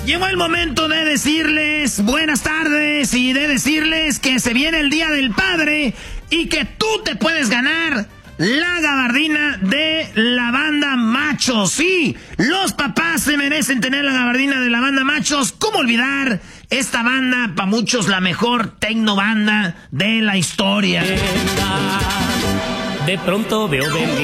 Llegó el momento de decirles buenas tardes y de decirles que se viene el Día del Padre y que tú te puedes ganar la gabardina de la banda Machos. Sí, los papás se merecen tener la gabardina de la banda Machos. ¿Cómo olvidar esta banda, para muchos la mejor tecno banda de la historia? De pronto veo venir